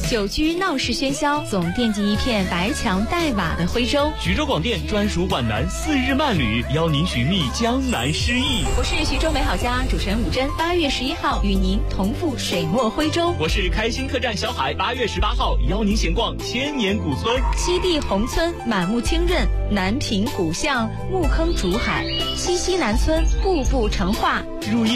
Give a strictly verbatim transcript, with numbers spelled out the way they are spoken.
久居闹市喧嚣，总惦记一片白墙黛瓦的徽州。 徐州广电专属皖南四日漫旅，邀您寻觅江南诗意。 我是徐州美好家主持人武珍，八月十一号与您同赴水墨徽州。 我是开心客栈小海，八月十八号邀您闲逛千年古村。 西递宏村满目清润，南平古巷木坑竹海，西溪南村步步成画。 入夜